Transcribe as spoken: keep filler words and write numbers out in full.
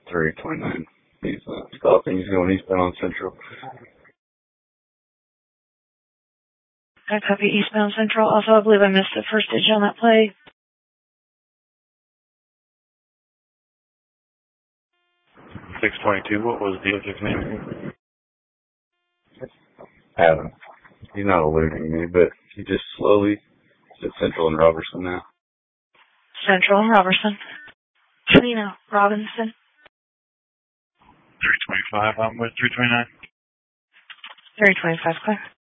three twenty-nine. He's uh, stopping. He's going eastbound on Central. I copy eastbound Central. Also, I believe I missed the first digit on that plate. six twenty-two, what was the object's name? Adam. He's not eluding me, but he just slowly is at Central and Robertson now. Central and Robertson. Trina Robinson. three twenty-five, I'm with three twenty-nine. three twenty-five, clear.